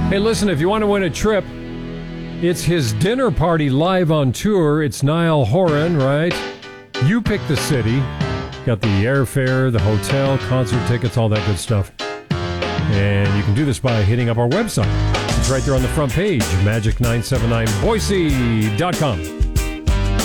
Hey, listen, if you want to win a trip, it's his dinner party live on tour. It's Niall Horan, right? You pick the city. Got the airfare, the hotel, concert tickets, all that good stuff. And you can do this by hitting up our website. It's right there on the front page, magic979boise.com.